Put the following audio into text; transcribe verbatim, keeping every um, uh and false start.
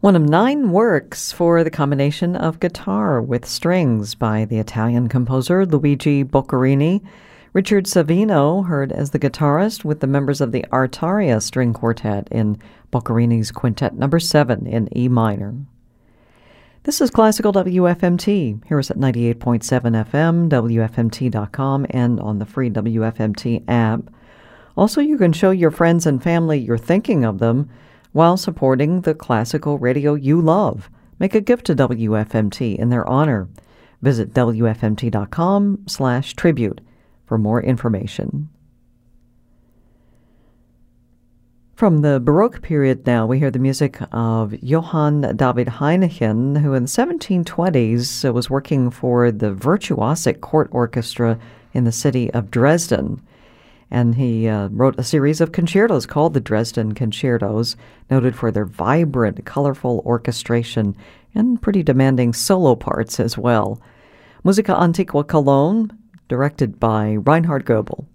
One of nine works for the combination of guitar with strings by the Italian composer Luigi Boccherini. Richard Savino heard as the guitarist with the members of the Artaria String Quartet in Boccherini's Quintet Number seven in E minor. This is Classical W F M T. Here is at ninety-eight point seven F M, W F M T dot com, and on the free W F M T app. Also, you can show your friends and family you're thinking of them while supporting the classical radio you love. Make a gift to W F M T in their honor. Visit W F M T dot com slash tribute for more information. From the Baroque period now, we hear the music of Johann David Heineken, who in the seventeen twenties was working for the virtuosic court orchestra in the city of Dresden. And he uh, wrote a series of concertos called the Dresden Concertos, noted for their vibrant, colorful orchestration and pretty demanding solo parts as well. Musica Antiqua Cologne, directed by Reinhard Goebel.